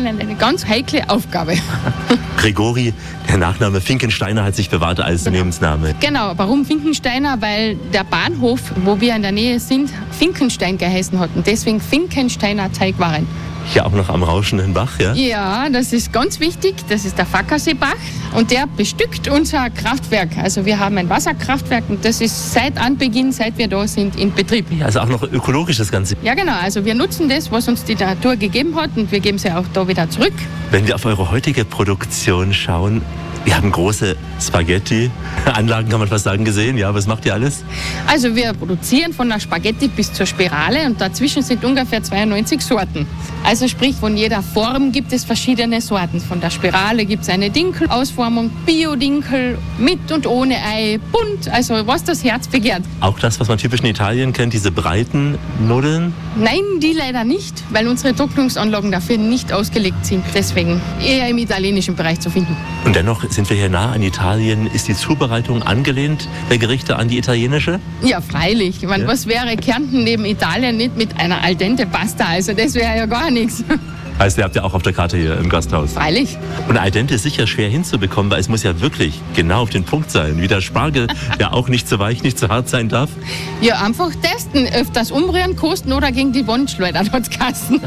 anscheinend eine ganz heikle Aufgabe. Gregori, der Nachname Finkensteiner hat sich bewahrt als Lebensname. Genau, warum Finkensteiner? Weil der Bahnhof, wo wir in der Nähe sind, Finkenstein geheißen hat und deswegen Finkensteiner Teigwaren. Hier auch noch am rauschenden Bach, ja? Ja, das ist ganz wichtig. Das ist der Fackerseebach und der bestückt unser Kraftwerk. Also wir haben ein Wasserkraftwerk und das ist seit Anbeginn, seit wir da sind, in Betrieb. Ja, also auch noch ökologisch das Ganze. Ja, genau. Also wir nutzen das, was uns die Natur gegeben hat und wir geben sie auch da wieder zurück. Wenn wir auf eure heutige Produktion schauen, wir haben große Spaghetti-Anlagen, kann man fast sagen, gesehen. Ja, was macht ihr alles? Also wir produzieren von der Spaghetti bis zur Spirale und dazwischen sind ungefähr 92 Sorten. Also sprich, von jeder Form gibt es verschiedene Sorten. Von der Spirale gibt es eine Dinkel-Ausformung, Bio-Dinkel, mit und ohne Ei, bunt, also was das Herz begehrt. Auch das, was man typisch in Italien kennt, diese breiten Nudeln? Nein, die leider nicht, weil unsere Trocknungsanlagen dafür nicht ausgelegt sind. Deswegen eher im italienischen Bereich zu finden. Und dennoch sind wir hier nah an Italien. Ist die Zubereitung angelehnt der Gerichte an die italienische? Ja, freilich. Ich meine, Ja. was wäre Kärnten neben Italien nicht mit einer al dente Pasta? Also das wäre ja gar nichts. Heißt, ihr habt ja auch auf der Karte hier im Gasthaus. Freilich. Und al dente ist sicher schwer hinzubekommen, weil es muss ja wirklich genau auf den Punkt sein. Wie der Spargel, der auch nicht zu weich, nicht zu hart sein darf. Ja, einfach testen. Öfters umrühren, kosten oder gegen die Wand schleudern, hat's Kassen.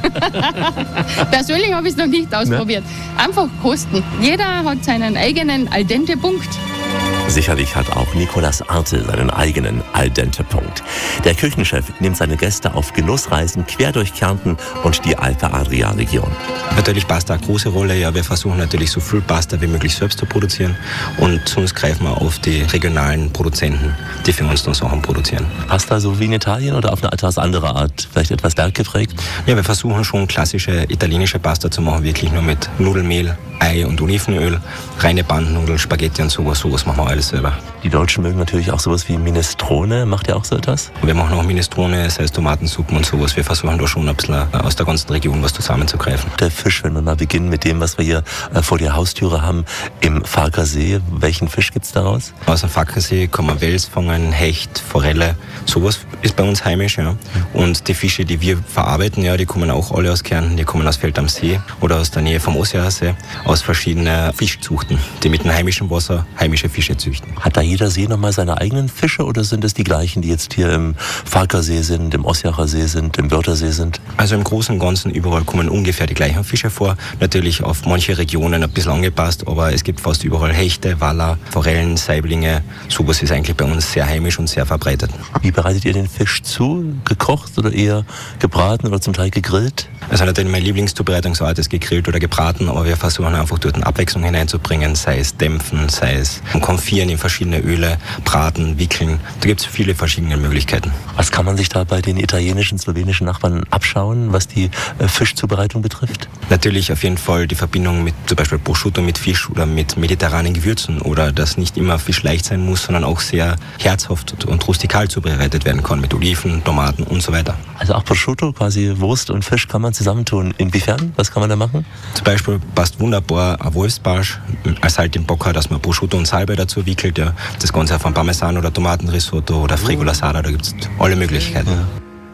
Persönlich habe ich es noch nicht ausprobiert. Einfach kosten. Jeder hat seinen eigenen al dente Punkt. Sicherlich hat auch Nicolas Arte seinen eigenen al dente Punkt. Der Küchenchef nimmt seine Gäste auf Genussreisen quer durch Kärnten und die Alpe-Adria-Region. Natürlich Pasta eine große Rolle. Ja, wir versuchen natürlich so viel Pasta wie möglich selbst zu produzieren und sonst greifen wir auf die regionalen Produzenten, die für uns dann Sachen produzieren. Pasta so wie in Italien oder auf eine etwas andere Art? Vielleicht etwas berggeprägt? Ja, wir versuchen schon klassische italienische Pasta zu machen, wirklich nur mit Nudelmehl, Ei und Olivenöl, reine Bandnudeln, Spaghetti und sowas machen wir alles selber. Die Deutschen mögen natürlich auch sowas wie Minestrone. Macht ihr auch so etwas? Wir machen auch Minestrone, sei es Tomatensuppen und sowas. Wir versuchen da schon ein bisschen aus der ganzen Region was zusammenzugreifen. Der Fisch, wenn wir mal beginnen mit dem, was wir hier vor der Haustüre haben, im Farkersee. Welchen Fisch gibt's daraus? Aus dem Fackersee kann man Wels fangen, Hecht, Forelle. Sowas ist bei uns heimisch, ja. Und die Fische, die wir verarbeiten, ja, die kommen auch alle aus Kärnten. Die kommen aus Feld am See oder aus der Nähe vom Ossiacher, aus verschiedenen Fischzuchten, die mit dem heimischen Wasser heimische Fische züchten. Hat da jeder See nochmal seine eigenen Fische oder sind es die gleichen, die jetzt hier im Farkersee sind, im Ossiacher See sind, im Wörthersee sind? Also im Großen und Ganzen überall kommen ungefähr die gleichen Fische vor. Natürlich auf manche Regionen ein bisschen angepasst, aber es gibt fast überall Hechte, Waller, Forellen, Saiblinge. Sowas ist eigentlich bei uns sehr heimisch und sehr verbreitet. Wie bereitet ihr den Fisch zu? Gekocht oder eher gebraten oder zum Teil gegrillt? Also natürlich meine Lieblingszubereitungsart ist gegrillt oder gebraten, aber wir versuchen einfach dort eine Abwechslung hineinzubringen, sei es dämpfen, sei es konfieren in verschiedene Öle, braten, wickeln. Da gibt es viele verschiedene Möglichkeiten. Was kann man sich da bei den italienischen, slowenischen Nachbarn abschauen, was die Fischzubereitung betrifft? Natürlich auf jeden Fall die Verbindung mit zum Beispiel Prosciutto mit Fisch oder mit mediterranen Gewürzen oder dass nicht immer Fisch leicht sein muss, sondern auch sehr herzhaft und rustikal zubereitet werden kann mit Oliven, Tomaten und so weiter. Also auch Prosciutto, quasi Wurst und Fisch kann man zusammentun. Inwiefern? Was kann man da machen? Zum Beispiel passt wunderbar ein Wolfsbarsch als halt den Bock hat, dass man Prosciutto und Salbei dazu wickelt. Ja. Das Ganze auch von Parmesan oder Tomatenrisotto oder Fregola-Sada, da gibt es alle Möglichkeiten. Ja.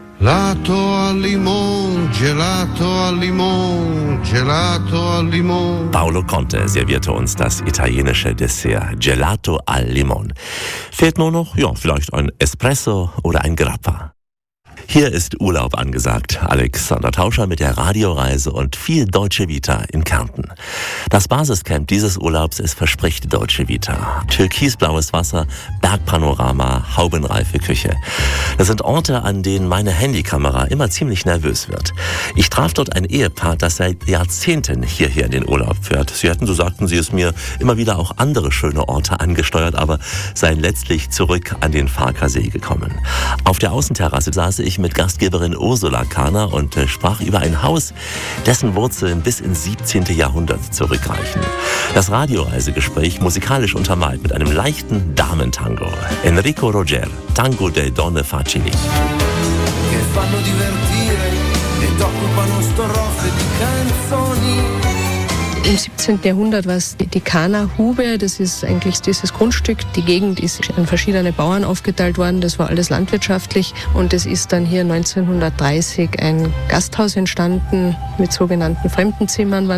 Gelato al limon, gelato al limon, gelato al limon. Paolo Conte servierte uns das italienische Dessert Gelato al Limon. Fehlt nur noch, ja, vielleicht ein Espresso oder ein Grappa. Hier ist Urlaub angesagt. Alexander Tauscher mit der Radioreise und viel Deutsche Vita in Kärnten. Das Basiscamp dieses Urlaubs ist Verspricht Deutsche Vita. Türkisblaues Wasser, Bergpanorama, haubenreife Küche. Das sind Orte, an denen meine Handykamera immer ziemlich nervös wird. Ich traf dort ein Ehepaar, das seit Jahrzehnten hierher in den Urlaub fährt. Sie hätten, so sagten sie es mir, immer wieder auch andere schöne Orte angesteuert, aber seien letztlich zurück an den Farkersee gekommen. Auf der Außenterrasse saß ich mit Gastgeberin Ursula Kahner und sprach über ein Haus, dessen Wurzeln bis ins 17. Jahrhundert zurückreichen. Das Radioreisegespräch musikalisch untermalt mit einem leichten Damentango. Enrico Roger, Tango delle Donne Facili. Che fanno divertire ed occupano strophe di canzoni. Im 17. Jahrhundert war es die Kahner-Hube, das ist eigentlich dieses Grundstück. Die Gegend ist in verschiedene Bauern aufgeteilt worden, das war alles landwirtschaftlich und es ist dann hier 1930 ein Gasthaus entstanden mit sogenannten Fremdenzimmern.